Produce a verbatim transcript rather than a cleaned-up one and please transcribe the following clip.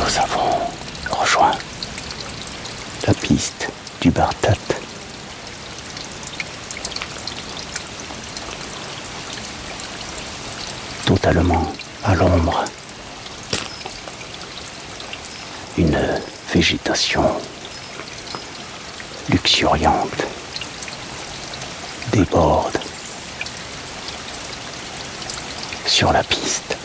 nous avons rejoint la piste du Bartat. Totalement à l'ombre. Une végétation luxuriante déborde sur la piste.